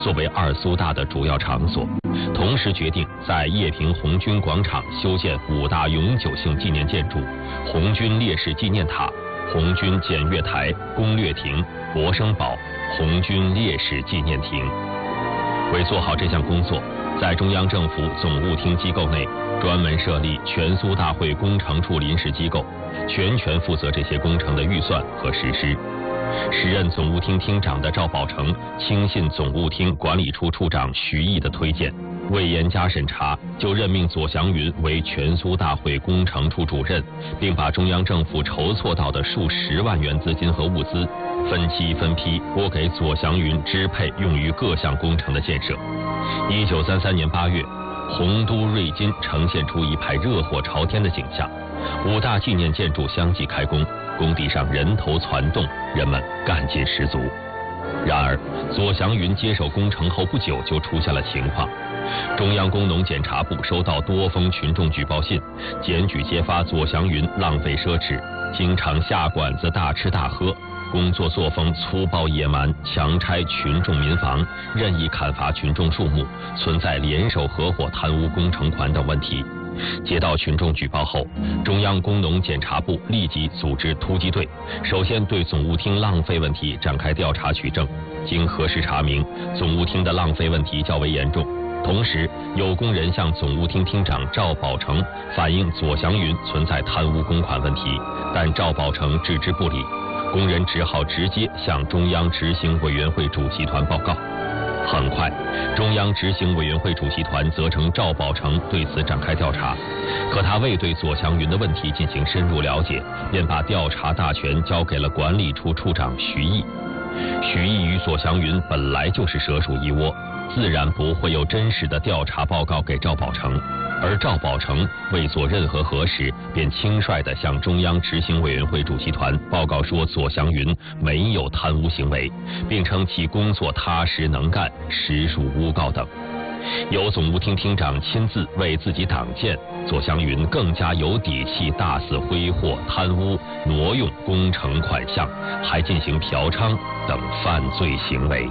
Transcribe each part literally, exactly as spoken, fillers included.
作为二苏大的主要场所，同时决定在叶平红军广场修建五大永久性纪念建筑：红军烈士纪念塔、红军检阅台、攻略亭、博生堡、红军烈士纪念亭。为做好这项工作，在中央政府总务厅机构内专门设立全苏大会工程处临时机构，全权负责这些工程的预算和实施。时任总务厅厅长的赵宝成轻信总务厅管理处处长徐毅的推荐，未严加审查，就任命左祥云为全苏大会工程处主任，并把中央政府筹措到的数十万元资金和物资分期分批拨给左祥云支配，用于各项工程的建设。一九三三年八月，洪都瑞金呈现出一派热火朝天的景象，五大纪念建筑相继开工，工地上人头攒动，人们干劲十足。然而，左祥云接手工程后不久就出现了情况。中央工农检查部收到多封群众举报信，检举揭发左祥云浪费奢侈，经常下馆子大吃大喝，工作作风粗暴野蛮，强拆群众民房，任意砍伐群众树木，存在联手合伙贪污工程款等问题。接到群众举报后，中央工农检查部立即组织突击队，首先对总务厅浪费问题展开调查取证。经核实查明，总务厅的浪费问题较为严重。同时，有工人向总务厅厅长赵宝成反映左祥云存在贪污公款问题，但赵宝成置之不理，工人只好直接向中央执行委员会主席团报告。很快，中央执行委员会主席团责成赵宝成对此展开调查，可他未对左祥云的问题进行深入了解，便把调查大权交给了管理处处长徐毅。徐毅与左祥云本来就是蛇鼠一窝，自然不会有真实的调查报告给赵宝成，而赵宝成未做任何核实，便轻率地向中央执行委员会主席团报告说左祥云没有贪污行为，并称其工作踏实能干，实属诬告等。有总务厅厅长亲自为自己挡箭，左祥云更加有底气大肆挥霍、贪污、挪用工程款项，还进行嫖娼等犯罪行为。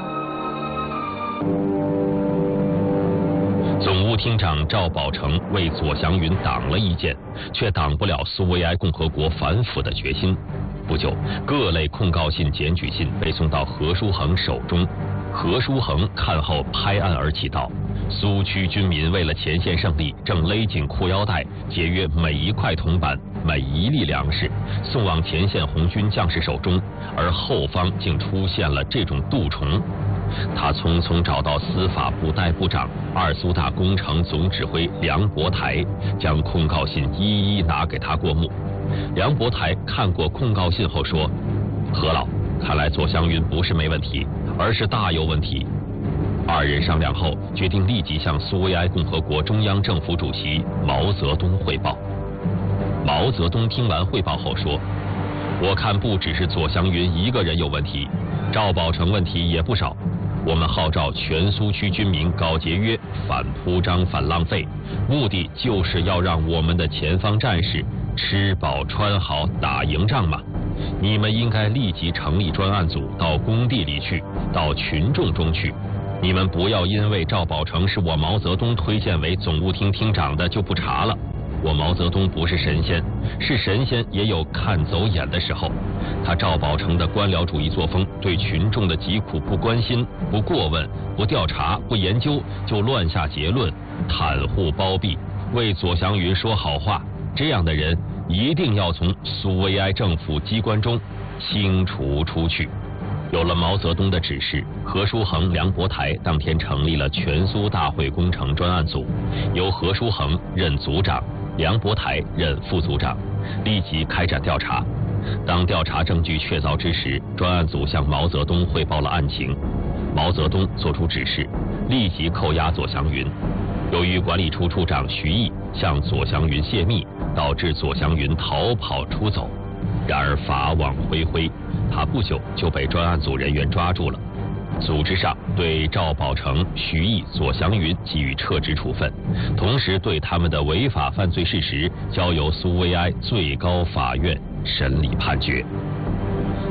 总务厅长赵宝成为左祥云挡了一箭，却挡不了苏维埃共和国反腐的决心。不久，各类控告信、检举信被送到何书衡手中。何书衡看后拍案而起道：苏区军民为了前线胜利，正勒紧裤腰带，节约每一块铜板、每一粒粮食，送往前线红军将士手中，而后方竟出现了这种蠹虫。他匆匆找到司法部代部长、二苏大工程总指挥梁伯台，将控告信一一拿给他过目。梁伯台看过控告信后说：何老，看来左祥云不是没问题，而是大有问题。二人商量后，决定立即向苏维埃共和国中央政府主席毛泽东汇报。毛泽东听完汇报后说：我看不只是左祥云一个人有问题，赵宝成问题也不少。我们号召全苏区军民搞节约、反铺张、反浪费，目的就是要让我们的前方战士吃饱穿好，打赢仗嘛。你们应该立即成立专案组，到工地里去，到群众中去。你们不要因为赵宝成是我毛泽东推荐为总务厅厅长的就不查了。我毛泽东不是神仙，是神仙也有看走眼的时候。他赵宝成的官僚主义作风，对群众的疾苦不关心、不过问、不调查、不研究，就乱下结论，袒护包庇，为左祥云说好话，这样的人一定要从苏维埃政府机关中清除出去。有了毛泽东的指示，何书衡、梁伯台当天成立了全苏大会工程专案组，由何书衡任组长，梁伯台任副组长，立即开展调查。当调查证据确凿之时，专案组向毛泽东汇报了案情。毛泽东作出指示，立即扣押左祥云。由于管理处处长徐毅向左祥云泄密，导致左祥云逃跑出走。然而法网恢恢，他不久就被专案组人员抓住了。组织上对赵宝成、徐毅、左祥云给予撤职处分，同时对他们的违法犯罪事实交由苏维埃最高法院审理判决。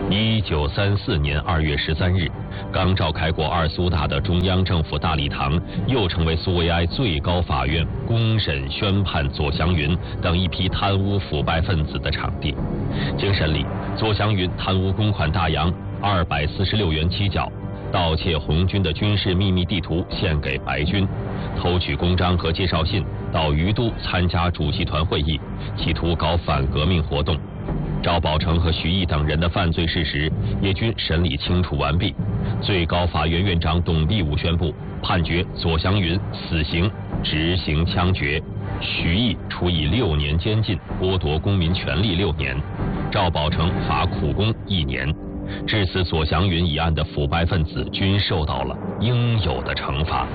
一九三四年二月十三日，刚召开过二苏大的中央政府大礼堂，又成为苏维埃最高法院公审宣判左祥云等一批贪污腐败分子的场地。经审理，左祥云贪污公款大洋二百四十六元七角，盗窃红军的军事秘密地图献给白军，偷取公章和介绍信到于都参加主席团会议，企图搞反革命活动。赵宝成和徐毅等人的犯罪事实也均审理清楚完毕。最高法院院长董必武宣布判决左祥云死刑，执行枪决；徐毅处以六年监禁，剥夺公民权利六年；赵宝成罚苦工一年。至此，左祥云一案的腐败分子均受到了应有的惩罚。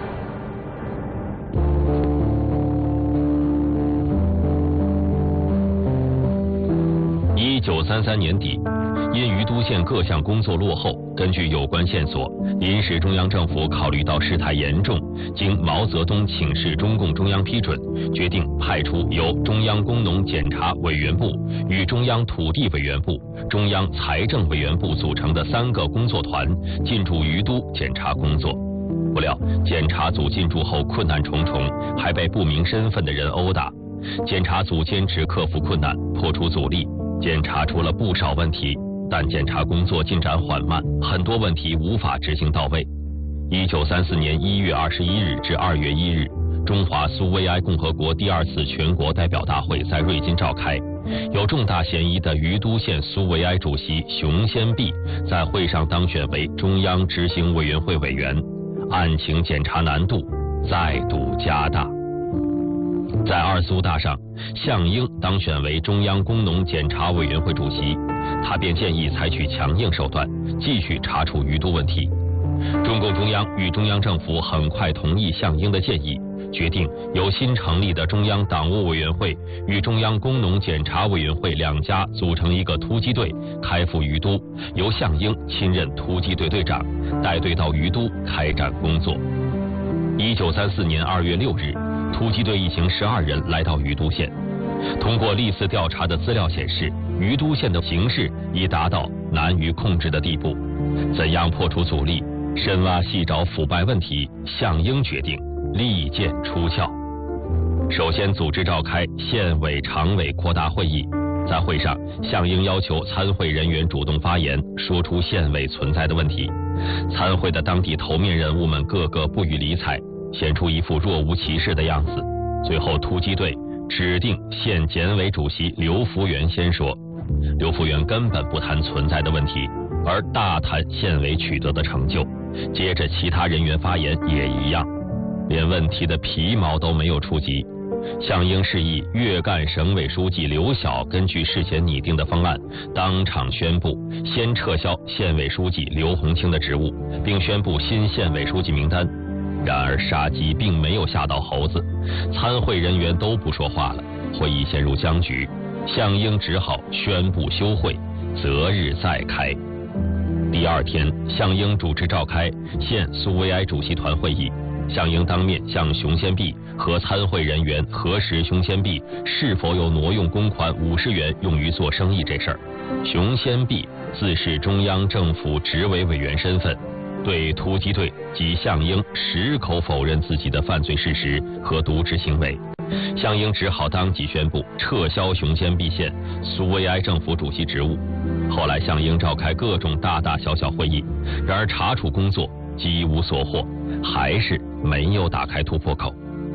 一九三三年底，因于都县各项工作落后，根据有关线索，临时中央政府考虑到事态严重，经毛泽东请示中共中央批准，决定派出由中央工农检查委员部与中央土地委员部、中央财政委员部组成的三个工作团进驻于都检查工作。不料，检查组进驻后困难重重，还被不明身份的人殴打。检查组坚持克服困难，破除阻力。检查出了不少问题，但检查工作进展缓慢，很多问题无法执行到位。一九三四年一月二十一日至二月一日，中华苏维埃共和国第二次全国代表大会在瑞金召开。有重大嫌疑的于都县苏维埃主席熊先弼在会上当选为中央执行委员会委员，案情检查难度再度加大。在二苏大上，项英当选为中央工农检查委员会主席，他便建议采取强硬手段，继续查处于都问题。中共中央与中央政府很快同意项英的建议，决定由新成立的中央党务委员会与中央工农检查委员会两家组成一个突击队，开赴于都，由项英亲任突击队队长，带队到于都开展工作。一九三四年二月六日，突击队一行十二人来到于都县。通过历次调查的资料显示，于都县的形势已达到难于控制的地步。怎样破除阻力，深挖细找腐败问题，项英决定利剑出鞘。首先组织召开县委常委扩大会议，在会上，项英要求参会人员主动发言，说出县委存在的问题。参会的当地头面人物们个个不予理睬，显出一副若无其事的样子。最后，突击队指定县检委主席刘福元先说。刘福元根本不谈存在的问题，而大谈县委取得的成就。接着，其他人员发言也一样，连问题的皮毛都没有触及。项英示意粤赣省委书记刘晓根据事前拟定的方案，当场宣布先撤销县委书记刘洪清的职务，并宣布新县委书记名单。然而杀鸡并没有吓到猴子，参会人员都不说话了，会议陷入僵局。项英只好宣布休会，择日再开。第二天，项英主持召开县苏维埃主席团会议。项英当面向熊先弼和参会人员核实熊先弼是否有挪用公款五十元用于做生意这事儿。熊先弼自视中央政府执委委员身份，对突击队及项英矢口否认自己的犯罪事实和渎职行为。项英只好当即宣布撤销熊先弼县苏维埃政府主席职务。后来项英召开各种大大小小会议，然而查处工作几无所获，还是没有打开突破口。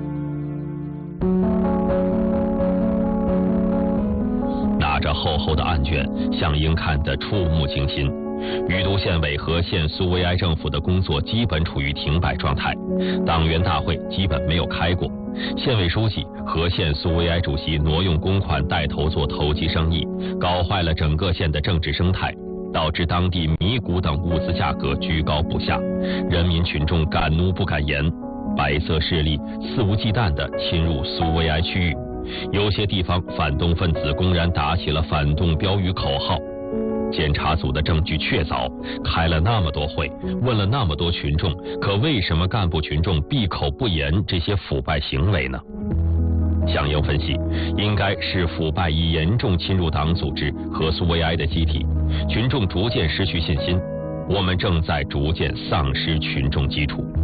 拿着厚厚的案卷，项英看得触目惊心。于都县委和县苏维埃政府的工作基本处于停摆状态，党员大会基本没有开过。县委书记和县苏维埃主席挪用公款带头做投机生意，搞坏了整个县的政治生态，导致当地米谷等物资价格居高不下，人民群众敢怒不敢言。白色势力肆无忌惮地侵入苏维埃区域，有些地方反动分子公然打起了反动标语口号。检查组的证据确凿，开了那么多会，问了那么多群众，可为什么干部群众闭口不言这些腐败行为呢？ 蒋英分析，应该是腐败已严重侵入党组织和苏维埃的机体，群众逐渐失去信心，我们正在逐渐丧失群众基础。